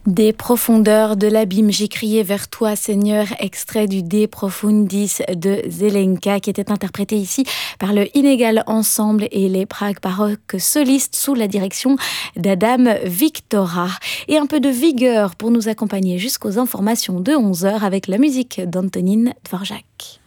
Des profondeurs de l'abîme, j'ai crié vers toi, Seigneur, extrait du De Profundis de Zelenka, qui était interprété ici par le Inégal Ensemble et les Prague Baroque solistes sous la direction d'Adam Victora. Et un peu de vigueur pour nous accompagner jusqu'aux informations de 11h avec la musique d'Antonine Dvorak.